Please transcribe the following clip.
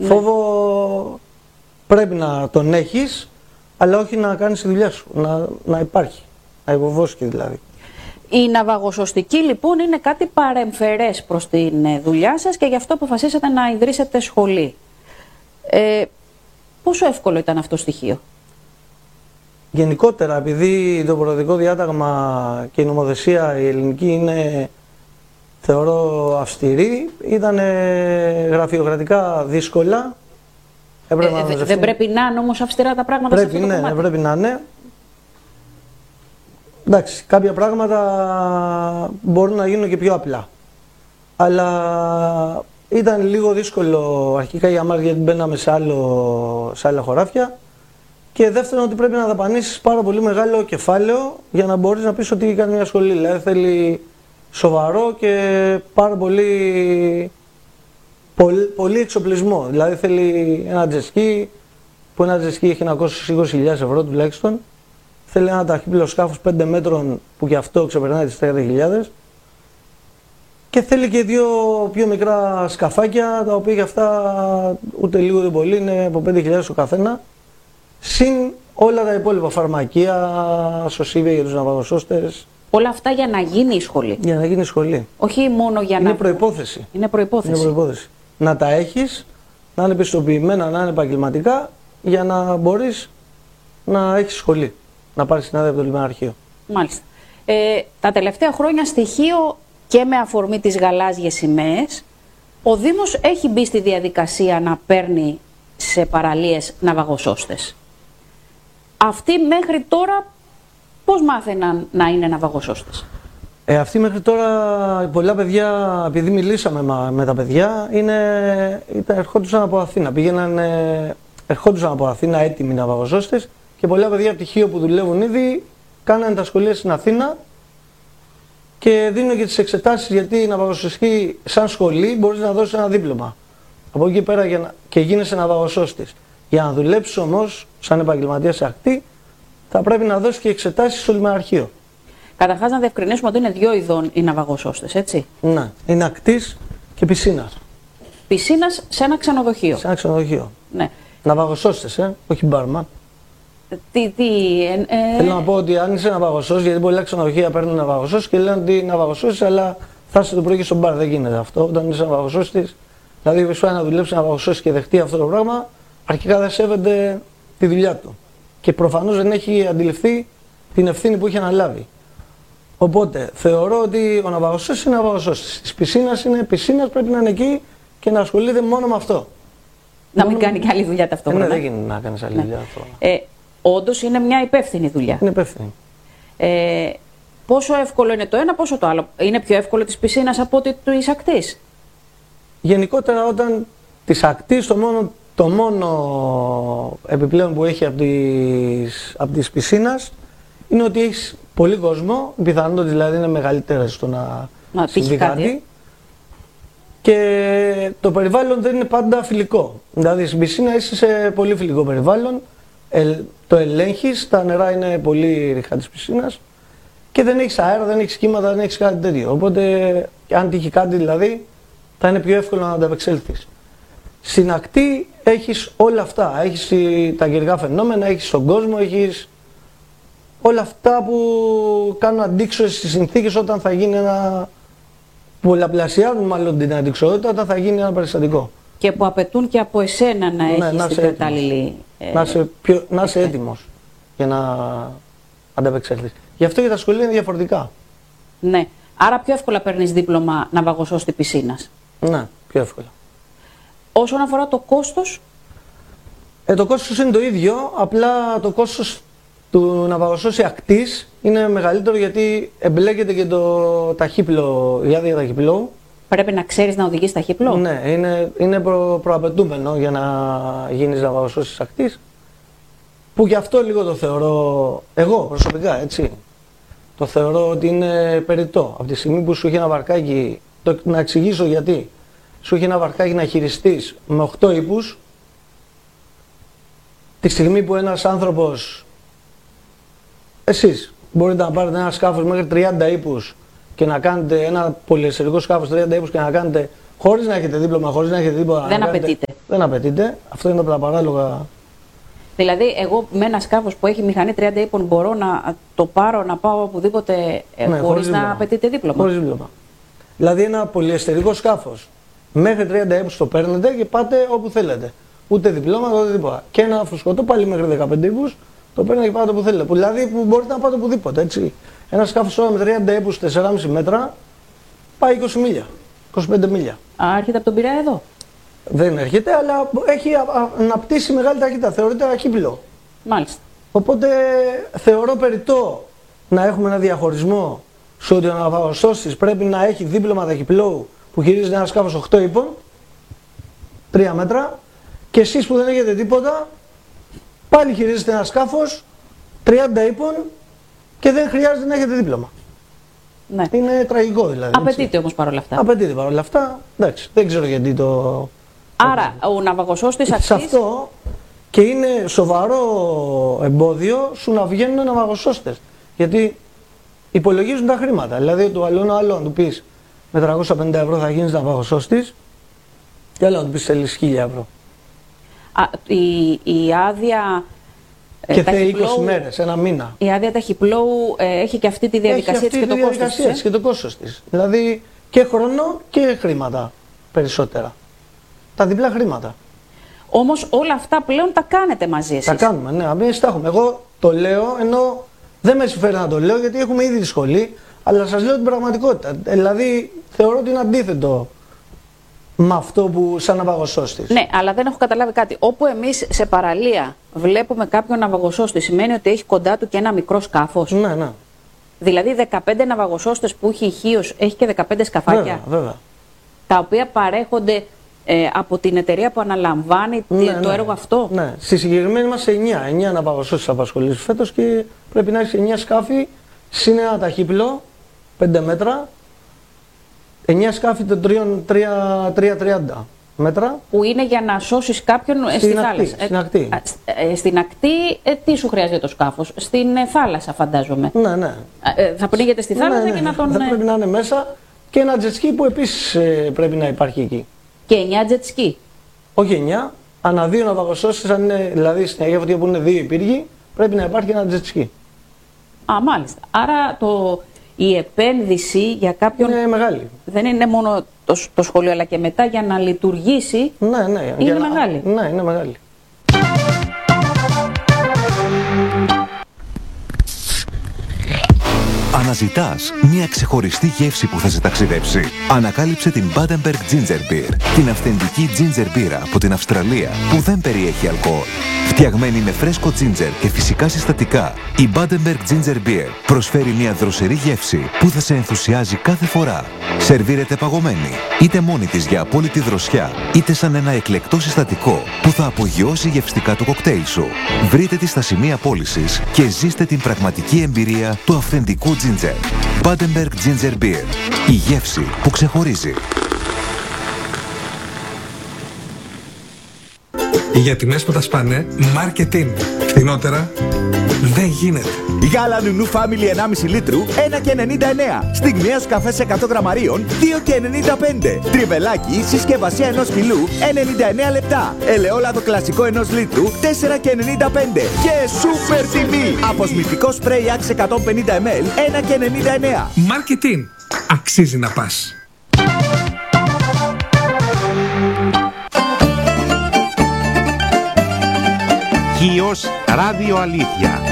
Φόβο πρέπει να τον έχεις, αλλά όχι να κάνεις τη δουλειά σου, να υπάρχει, να υποβόσκει δηλαδή. Η ναυαγοσωστική λοιπόν είναι κάτι παρεμφερές προς την δουλειά σας και γι' αυτό αποφασίσατε να ιδρύσετε σχολή. Πόσο εύκολο ήταν αυτό το στοιχείο? Γενικότερα, επειδή το προοδευτικό διάταγμα και η νομοθεσία η ελληνική είναι, θεωρώ, αυστηρή, ήταν γραφειοκρατικά δύσκολα. Δεν πρέπει να είναι όμως αυστηρά τα πράγματα σε αυτό το κομμάτι? Πρέπει να είναι. Εντάξει, κάποια πράγματα μπορούν να γίνουν και πιο απλά. Αλλά ήταν λίγο δύσκολο αρχικά για μας, γιατί μπαίναμε σε άλλα χωράφια. Και δεύτερον, ότι πρέπει να δαπανίσεις πάρα πολύ μεγάλο κεφάλαιο για να μπορείς να πεις ότι κάνει μια σχολή. Δηλαδή θέλει σοβαρό και πάρα πολύ εξοπλισμό. Δηλαδή θέλει ένα τζεσκί, που ένα τζεσκί έχει να κόστει 20.000 ευρώ τουλάχιστον. Θέλει ένα ταχύπλο σκάφος 5 μέτρων που και αυτό ξεπερνάει τις 30.000. Και θέλει και 2 πιο μικρά σκαφάκια, τα οποία και αυτά ούτε λίγο ούτε πολύ, είναι από 5.000 ο καθένα. Συν όλα τα υπόλοιπα, φαρμακεία, σωσίβια για τους ναυαγοσώστες. Όλα αυτά για να γίνει η σχολή. Για να γίνει η σχολή. Όχι μόνο για είναι προϋπόθεση. Είναι προϋπόθεση. Να τα έχεις, να είναι πιστοποιημένα, να είναι επαγγελματικά, για να μπορείς να έχεις σχολή. Να πάρεις την άδεια από το λιμεναρχείο. Μάλιστα. Τα τελευταία χρόνια στοιχείο και με αφορμή τις γαλάζιες σημαίες, ο Δήμος έχει μπει στη διαδικασία να παίρνει σε παραλίες ναυαγοσώστες. Αυτοί μέχρι τώρα πώς μάθαιναν να είναι ναυαγοσώστες? Αυτοί μέχρι τώρα, πολλά παιδιά, επειδή μιλήσαμε με τα παιδιά, ερχόντουσαν από Αθήνα. Ερχόντουσαν από Αθήνα έτοιμοι ναυαγοσώστες και πολλά παιδιά από πτυχίο που δουλεύουν ήδη κάνανε τα σχολεία στην Αθήνα και δίνουν και τις εξετάσεις, γιατί η ναυαγοσωστική σαν σχολή μπορείς να δώσεις ένα δίπλωμα. Από εκεί πέρα και γίνεσαι ναυαγοσώστης. Για να δουλέψεις όμως σαν επαγγελματίας σε ακτή, θα πρέπει να δώσεις και εξετάσεις στο λιμεναρχείο. Καταρχάς να διευκρινίσουμε ότι είναι 2 ειδών οι ναυαγοσώστες, έτσι? Ναι, είναι ακτής και πισίνας. Πισίνας σε ένα ξενοδοχείο. Σε ένα ξενοδοχείο. Ναι. Ναυαγοσώστες, όχι μπάρμαν. Θέλω να πω ότι αν είσαι ναυαγοσώστης, γιατί πολλά ξενοδοχεία παίρνουν ναυαγοσώστες και λένε ότι είναι ναυαγοσώστης, αλλά θα είσαι το πρωί και στον μπαρ. Δεν γίνεται αυτό. Όταν είσαι ναυαγοσώστης, δηλαδή σου να δουλέψει ναυαγοσώστης και δεχτεί αυτό το πράγμα, αρχικά δεν σέβεται τη δουλειά του. Και προφανώς δεν έχει αντιληφθεί την ευθύνη που έχει αναλάβει. Οπότε θεωρώ ότι ο ναυαγοσώστης είναι ναυαγοσώστης. Της πισίνας είναι πισίνας, πρέπει να είναι εκεί και να ασχολείται μόνο με αυτό. Να μην κάνει και άλλη δουλειά ταυτόχρονα. Ναι, δεν γίνεται να κάνει άλλη δουλειά ταυτόχρονα. Όντως είναι μια υπεύθυνη δουλειά. Είναι υπεύθυνη. Πόσο εύκολο είναι το ένα, πόσο το άλλο? Είναι πιο εύκολο της πισίνας από ότι της ακτής? Γενικότερα, όταν της ακτής το μόνο επιπλέον που έχει από της πισίνας είναι ότι έχεις πολύ κόσμο, η πιθανότητα δηλαδή είναι μεγαλύτερη στο να συμβεί κάτι. Και το περιβάλλον δεν είναι πάντα φιλικό. Δηλαδή στην πισίνα είσαι σε πολύ φιλικό περιβάλλον, το ελέγχεις, τα νερά είναι πολύ ρηχά της πισίνας και δεν έχεις αέρα, δεν έχεις κύματα, δεν έχεις κάτι τέτοιο. Οπότε αν τύχει κάτι δηλαδή, θα είναι πιο εύκολο να ανταπεξέλθεις. Στην ακτή έχεις όλα αυτά, έχεις τα καιρικά φαινόμενα, έχεις τον κόσμο, έχεις όλα αυτά που κάνουν αντίξωες στις συνθήκες όταν θα γίνει πολλαπλασιάζουν μάλλον την αντιξωότητα όταν θα γίνει ένα περιστατικό. Και που απαιτούν και από εσένα να έχεις την κατάλληλη... Να είσαι έτοιμος για να ανταπεξέλθεις. Γι' αυτό και τα σχολεία είναι διαφορετικά. Ναι. Άρα πιο εύκολα παίρνεις δίπλωμα ναυαγοσώστη πισίνας. Ναι, πιο εύκολα. Όσον αφορά το κόστος? Το κόστος είναι το ίδιο, απλά το κόστος του ναυαγοσώστη ακτής είναι μεγαλύτερο γιατί εμπλέκεται και το ταχύπλο, η άδεια ταχυπλώου. Πρέπει να ξέρεις να οδηγείς ταχύπλο? Ναι, είναι προαπαιτούμενο για να γίνεις ναυαγοσώστης ακτής. Που γι' αυτό λίγο το θεωρώ, εγώ προσωπικά, έτσι, το θεωρώ ότι είναι περιττό. Από τη στιγμή που σου έχει ένα βαρκάκι, να εξηγήσω γιατί, σου έχει ένα βαρκάκι να χειριστείς με 8 ύπους, τη στιγμή που ένας άνθρωπος, εσείς μπορείτε να πάρετε ένα σκάφος μέχρι 30 ύπους και να κάνετε ένα πολυεστερικό σκάφος 30 ύπους και να κάνετε Χωρίς να έχετε δίπλωμα, χωρίς να έχετε τίποτα. Δεν απαιτείται. Δεν απαιτείται. Αυτό είναι από τα παράλογα. Δηλαδή, εγώ με ένα σκάφος που έχει μηχανή 30 ύπων μπορώ να το πάρω, να πάω οπουδήποτε χωρίς να απαιτείται δίπλωμα. Χωρίς δίπλωμα. Δηλαδή, ένα πολυεστερικό σκάφος μέχρι 30 ύπους το παίρνετε και πάτε όπου θέλετε. Ούτε διπλώματα, ούτε τίποτα. Και ένα φουσκωτό πάλι μέχρι 15 ύπους το παίρνετε και πάτε όπου θέλετε. Δηλαδή, που μπορείτε να πάτε οπουδήποτε. Έτσι. Ένα σκάφος τώρα με 30 ύπους 4,5 μέτρα πάει 20 μίλια, 25 μίλια. Έρχεται από τον Πειραιά εδώ. Δεν έρχεται, αλλά έχει αναπτύσσει μεγάλη ταχύτητα. Θεωρείται αχύπλο. Μάλιστα. Οπότε θεωρώ περιττό να έχουμε ένα διαχωρισμό σε ότι ο ναυαγοσώστης πρέπει να έχει δίπλωμα ταχυπλόου που χειρίζεται ένα σκάφος 8 ύπων, 3 μέτρα, και εσείς που δεν έχετε τίποτα, πάλι χειρίζετε ένα σκάφος 30 ύπων και δεν χρειάζεται να έχετε δίπλωμα. Ναι. Είναι τραγικό δηλαδή. Απαιτείται όμως παρόλα αυτά. Απαιτείται παρόλα αυτά. Εντάξει, δεν ξέρω γιατί το. Άρα ο ναυαγοσώστης αξίζει. Σε αυτό και είναι σοβαρό εμπόδιο σου να βγαίνουν ναυαγοσώστες. Γιατί υπολογίζουν τα χρήματα. Δηλαδή του αλλού άλλο να του πεις με 350 ευρώ θα γίνεις ναυαγοσώστης και άλλο να του πεις θέλεις 1000 ευρώ. Η άδεια. Και θέλει 20 μέρες, ένα μήνα. Η άδεια ταχυπλόου έχει και αυτή τη διαδικασία της και το κόστος της. Και το κόστος της. Δηλαδή και χρόνο και χρήματα περισσότερα. Τα διπλά χρήματα. Όμως όλα αυτά πλέον τα κάνετε μαζί εσείς. Τα κάνουμε, ναι. Εμείς τα έχουμε. Εγώ το λέω ενώ δεν με συμφέρει να το λέω γιατί έχουμε ήδη τη σχολή, αλλά σας λέω την πραγματικότητα. Δηλαδή θεωρώ ότι είναι αντίθετο με αυτό που σαν ναυαγοσώστης. Ναι, αλλά δεν έχω καταλάβει κάτι. Όπου εμείς σε παραλία βλέπουμε κάποιον ναυαγοσώστη, σημαίνει ότι έχει κοντά του και ένα μικρό σκάφος. Ναι, ναι. Δηλαδή 15 ναυαγοσώστες που έχει ηχείος, έχει και 15 σκαφάκια. Βέβαια, βέβαια. Τα οποία παρέχονται από την εταιρεία που αναλαμβάνει το έργο αυτό. Ναι, στη συγκεκριμένη είμαστε 9 ναυαγοσώστες απασχολήσεις φέτος και πρέπει να έχει 9 σκάφη, συν ένα ταχύπλο, 5 μέτρα, 9 σκάφη των 3,30 μέτρα. Που είναι για να σώσεις κάποιον στη θάλασσα. Στην ακτή. Στην ακτή, τι σου χρειάζεται το σκάφος? Στην θάλασσα, φαντάζομαι. Ναι, ναι. Θα πνίγεται στη θάλασσα και να τον. Θα πρέπει να είναι μέσα και ένα jet ski που επίσης πρέπει να υπάρχει εκεί. Και 9 jet ski. Όχι 9, ανά 2 ναυαγοσώστες, αν είναι δηλαδή στην Αγία Φωτία που είναι 2 υπήργοι, πρέπει να υπάρχει ένα jet ski. Α, μάλιστα. Άρα η επένδυση για κάποιον. Είναι μεγάλη. Δεν είναι μόνο το σχολείο, αλλά και μετά για να λειτουργήσει. Ναι, ναι. Είναι μεγάλη. Ναι, είναι μεγάλη. Αναζητάς μια ξεχωριστή γεύση που θα σε ταξιδέψει? Ανακάλυψε την Badenberg Ginger Beer, την αυθεντική ginger μπύρα από την Αυστραλία που δεν περιέχει αλκοόλ. Φτιαγμένη με φρέσκο ginger και φυσικά συστατικά, η Badenberg Ginger Beer προσφέρει μια δροσερή γεύση που θα σε ενθουσιάζει κάθε φορά. Σερβίρεται παγωμένη, είτε μόνη της για απόλυτη δροσιά, είτε σαν ένα εκλεκτό συστατικό που θα απογειώσει γευστικά το κοκτέιλ σου. Βρείτε τη στα σημεία πώλησης και ζήστε την πραγματική εμπειρία του αυθεντικού ginger. Badenberg Ginger Beer. Η γεύση που ξεχωρίζει. Για τιμές που τα σπάνε, marketing. Φθηνότερα δεν γίνεται. Γάλα Νουνού Family 1,5 λίτρου 1,99. Στιγμιαίος καφές 100 γραμμαρίων 2,95. Τριβελάκι συσκευασία 1 κιλού 99 λεπτά. Ελαιόλαδο κλασικό 1 λίτρου 4,95. Και σούπερ τιμή. Αποσμητικό σπρέι Axe 150 ml 1,99. Marketing. Αξίζει να πας. Χίος Ράδιο Αλήθεια.